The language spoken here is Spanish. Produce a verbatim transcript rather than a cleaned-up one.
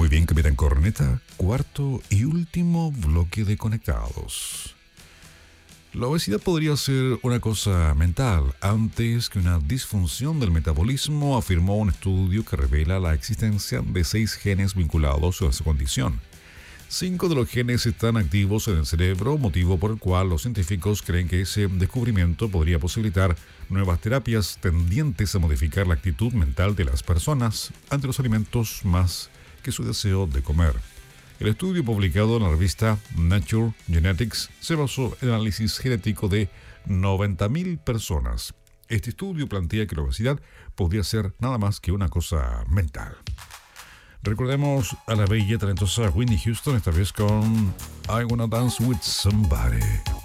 Muy bien, Capitán Corneta. Cuarto y último bloque de Conectados. La obesidad podría ser una cosa mental antes que una disfunción del metabolismo, afirmó un estudio que revela la existencia de seis genes vinculados a esa condición. Cinco de los genes están activos en el cerebro, motivo por el cual los científicos creen que ese descubrimiento podría posibilitar nuevas terapias tendientes a modificar la actitud mental de las personas ante los alimentos más que su deseo de comer. El estudio publicado en la revista Nature Genetics se basó en el análisis genético de noventa mil personas. Este estudio plantea que la obesidad podría ser nada más que una cosa mental. Recordemos a la bella y talentosa Whitney Houston, esta vez con I Wanna Dance With Somebody.